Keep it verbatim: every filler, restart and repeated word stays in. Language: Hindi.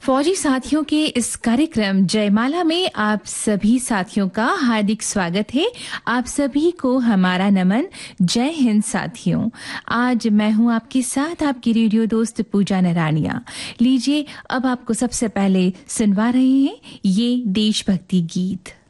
फौजी साथियों के इस कार्यक्रम जयमाला में आप सभी साथियों का हार्दिक स्वागत है। आप सभी को हमारा नमन। जय हिंद साथियों। आज मैं हूं आपके साथ आपकी रेडियो दोस्त पूजा नरानिया। लीजिए अब आपको सबसे पहले सुनवा रहे हैं ये देशभक्ति गीत।